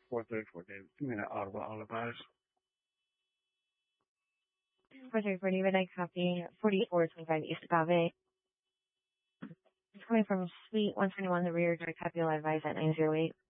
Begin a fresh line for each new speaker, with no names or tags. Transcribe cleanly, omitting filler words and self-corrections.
434 David. Give me that audible alibis.
434 David, I copy 4425 East Agave. It's coming from Suite 121, the rear, direct copy, advise at 908.